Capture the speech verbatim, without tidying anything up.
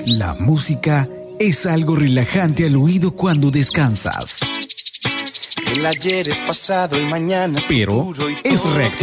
La música es algo relajante al oído cuando descansas. El ayer es pasado, el mañana es Pero futuro y es todo reactivo.